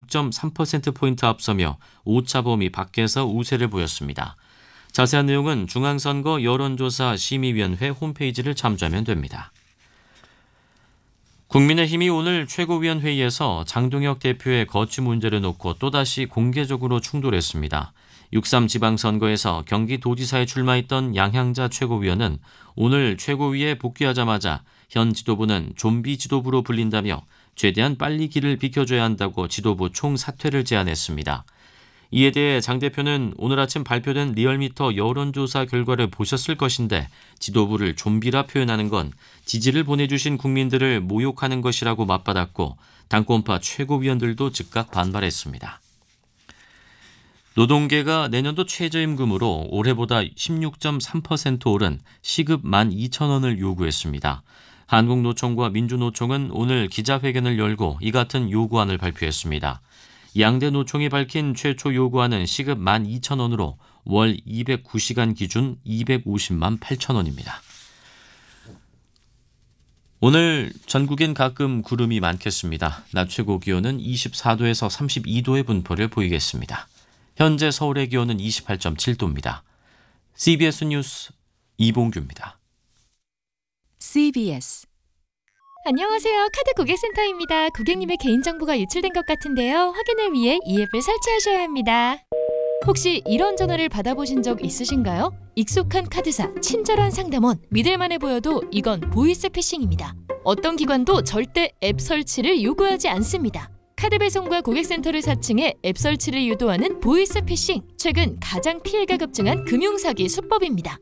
16.3%포인트 앞서며 오차범위 밖에서 우세를 보였습니다. 자세한 내용은 중앙선거 여론조사 심의위원회 홈페이지를 참조하면 됩니다. 국민의힘이 오늘 최고위원회의에서 장동혁 대표의 거취 문제를 놓고 또다시 공개적으로 충돌했습니다. 6.3 지방선거에서 경기도지사에 출마했던 양향자 최고위원은 오늘 최고위에 복귀하자마자 현 지도부는 좀비 지도부로 불린다며 최대한 빨리 길을 비켜줘야 한다고 지도부 총사퇴를 제안했습니다. 이에 대해 장 대표는 오늘 아침 발표된 리얼미터 여론조사 결과를 보셨을 것인데 지도부를 좀비라 표현하는 건 지지를 보내주신 국민들을 모욕하는 것이라고 맞받았고 당권파 최고위원들도 즉각 반발했습니다. 노동계가 내년도 최저임금으로 올해보다 16.3% 오른 시급 12,000원을 요구했습니다. 한국노총과 민주노총은 오늘 기자회견을 열고 이 같은 요구안을 발표했습니다. 양대 노총이 밝힌 최초 요구안은 시급 12,000원으로 월 209시간 기준 250만 8천원입니다. 오늘 전국엔 가끔 구름이 많겠습니다. 낮 최고 기온은 24도에서 32도의 분포를 보이겠습니다. 현재 서울의 기온은 28.7도입니다. CBS 뉴스 이봉규입니다. CBS 안녕하세요. 카드 고객센터입니다. 고객님의 개인정보가 유출된 것 같은데요. 확인을 위해 이 앱을 설치하셔야 합니다. 혹시 이런 전화를 받아보신 적 있으신가요? 익숙한 카드사, 친절한 상담원, 믿을만해 보여도 이건 보이스피싱입니다. 어떤 기관도 절대 앱 설치를 요구하지 않습니다. 카드 배송과 고객센터를 사칭해 앱 설치를 유도하는 보이스피싱. 최근 가장 피해가 급증한 금융사기 수법입니다.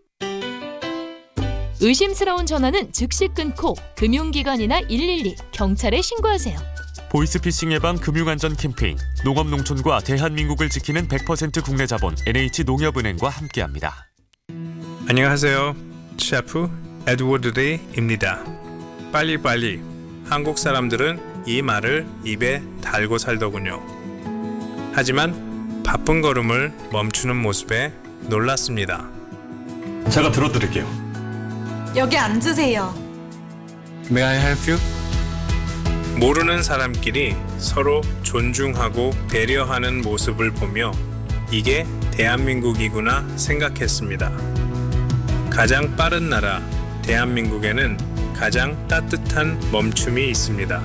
의심스러운 전화는 즉시 끊고 금융기관이나 112, 경찰에 신고하세요. 보이스피싱 예방 금융안전 캠페인 농업농촌과 대한민국을 지키는 100% 국내 자본 NH농협은행과 함께합니다. 안녕하세요. 셰프 에드워드 레이입니다. 빨리빨리. 한국 사람들은 이 말을 입에 달고 살더군요. 하지만 바쁜 걸음을 멈추는 모습에 놀랐습니다. 제가 들어드릴게요. 여기 앉으세요. May I help you? 모르는 사람끼리 서로 존중하고 배려하는 모습을 보며 이게 대한민국이구나 생각했습니다. 가장 빠른 나라 대한민국에는 가장 따뜻한 멈춤이 있습니다.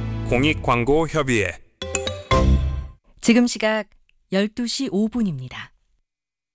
공익광고협의회. 지금 시각 12시 5분입니다.